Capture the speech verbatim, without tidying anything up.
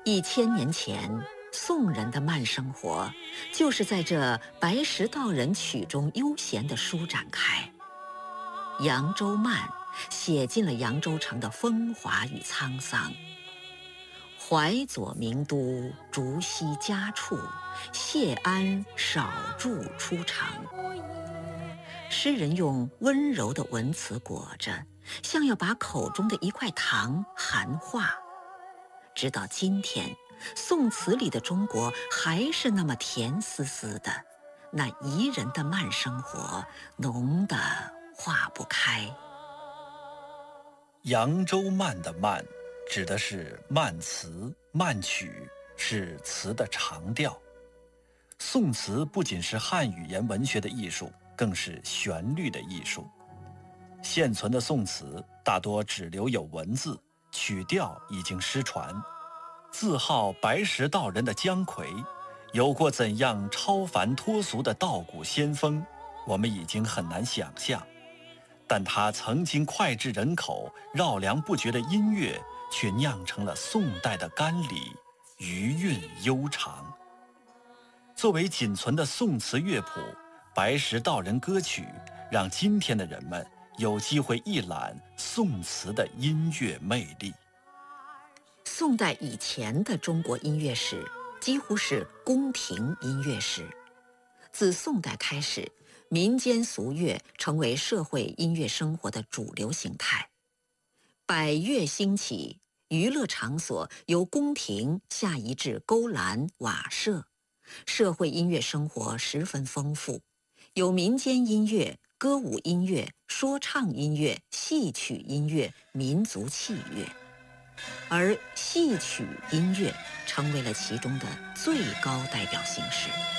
一千年前，宋人的慢生活就是在这白石道人曲中悠闲地舒展开。扬州慢写尽了扬州城的风华与沧桑。淮左名都，竹溪家处，谢安少住出城。诗人用温柔的文词裹着，像要把口中的一块糖含化。直到今天，宋词里的中国还是那么甜丝丝的，那宜人的慢生活浓得化不开。 扬州慢的慢指的是慢词、慢曲，是词的长调。宋词不仅是汉语言文学的艺术，更是旋律的艺术。现存的宋词大多只留有文字，曲调已经失传。自号白石道人的姜夔，有过怎样超凡脱俗的道骨仙风，我们已经很难想象。但他曾经脍炙人口、绕梁不绝的音乐，却酿成了宋代的甘李，余韵悠长。作为仅存的宋词乐谱，白石道人歌曲让今天的人们有机会一览宋词的音乐魅力。 宋代以前的中国音乐史几乎是宫廷音乐史。自宋代开始，民间俗乐成为社会音乐生活的主流形态。百乐兴起，娱乐场所由宫廷下移至勾栏、瓦舍，社会音乐生活十分丰富，有民间音乐、歌舞音乐、说唱音乐、戏曲音乐、民族器乐。而戏曲音乐成为了其中的最高代表形式。